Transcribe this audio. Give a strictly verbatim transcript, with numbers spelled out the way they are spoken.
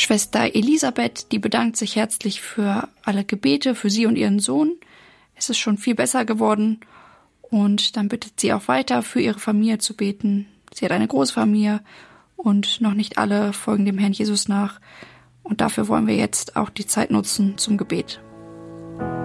Schwester Elisabeth, die bedankt sich herzlich für alle Gebete, für sie und ihren Sohn. Es ist schon viel besser geworden. Und dann bittet sie auch weiter, für ihre Familie zu beten. Sie hat eine Großfamilie und noch nicht alle folgen dem Herrn Jesus nach. Und dafür wollen wir jetzt auch die Zeit nutzen zum Gebet.